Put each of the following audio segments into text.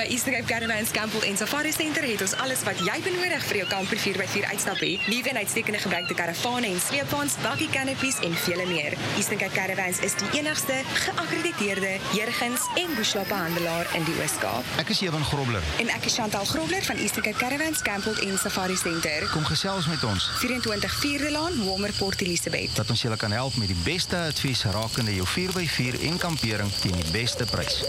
By Eastern Cape Caravans, Campbell en Safari Center het ons alles wat jy benodig vir jou kamper 4x4 uitstap hê. Liewe en uitstekende gebruikte karavane en sleepwaens, bakkie canopies en vele meer. Eastern Cape Caravans is die enigste geakkrediteerde Jurgens en Bushla handelaar in die Oos-Kaap. Ek is Ewan Grobler. En ek is Chantal Grobler van Eastern Cape Caravans, Campbell en Safari Center. Kom gesels met ons. 24 Vierde Laan, Walmer, Port Elizabeth. Dat ons julle kan help met die beste advies rakende jou 4x4 en kampering teen die beste prys.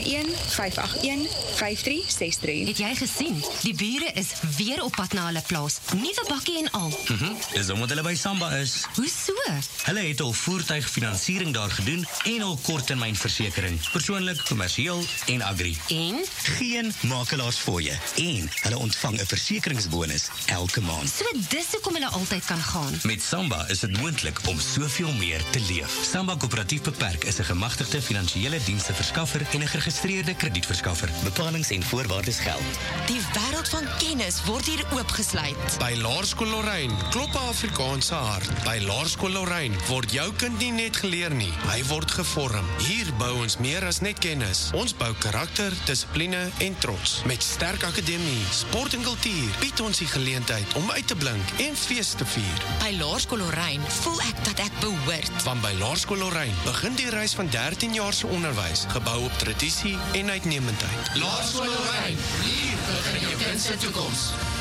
041-581-5363. Het jy gesien? Die bure is weer op pad na hulle plaas. Nuwe bakkie en al. Dis omdat hulle by Samba is. Hoe so? Hulle het al voertuigfinansiering daar gedoen en al korttermynversekering. Persoonlik, kommersieel en agri. En? Geen makelaars fooie. En hulle ontvang 'n versekeringsbonus elke maand. So dis hoekom hulle altyd kan gaan. Met Samba is dit moontlik om soveel meer te leef. Samba Koöperatief Beperk is 'n gemagtigde finansiële diensteverskaffer en 'n geregistreerde kredietverskaffer. Bepalings en voorwaardes geld. Die wêreld van kennis word hier oopgesluit. By Laerskool Lorraine klop 'n Afrikaanse hart. By Laerskool Lorraine word jou kind nie net geleer nie, hy word gevorm. Hier bou ons meer as net kennis. Ons bou karakter, dissipline en trots. Met sterk akademie, sport en kultuur bied ons die geleentheid om uit te blink en fees te vier. By Laerskool Lorraine voel ek dat ek behoort. Want by Laerskool Lorraine begin die reis van 13 jaar se onderwys, gebou op tradisie en uitnemendheid. Laerskool Lorraine, hier begin jou kind se toekoms.